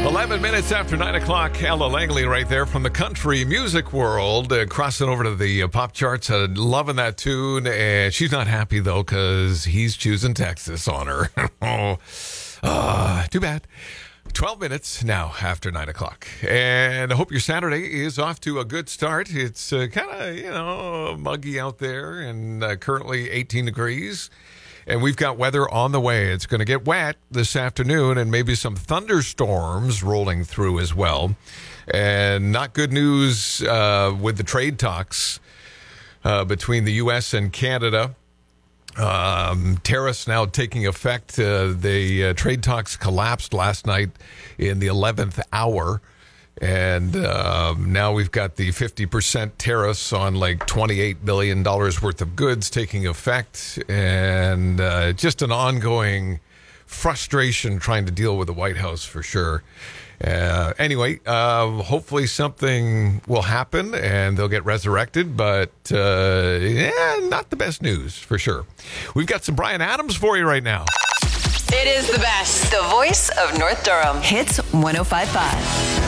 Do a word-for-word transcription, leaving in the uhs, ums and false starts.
eleven minutes after nine o'clock, Ella Langley right there from the country music world, uh, crossing over to the uh, pop charts, uh, loving that tune. And she's not happy, though, because he's choosing Texas on her. oh, uh, too bad. twelve minutes now after nine o'clock. And I hope your Saturday is off to a good start. It's uh, kind of, you know, muggy out there and uh, currently eighteen degrees. And we've got weather on the way. It's going to get wet this afternoon and maybe some thunderstorms rolling through as well. And not good news uh, with the trade talks uh, between the U S and Canada. Um, tariffs now taking effect. Uh, the uh, trade talks collapsed last night in the eleventh hour. And um, now we've got the fifty percent tariffs on like twenty-eight billion dollars worth of goods taking effect. And uh, just an ongoing frustration trying to deal with the White House for sure. Uh, anyway, uh, hopefully something will happen and they'll get resurrected, but uh, yeah, not the best news for sure. We've got some Bryan Adams for you right now. It is the best. The voice of North Durham. Hits one oh five point five.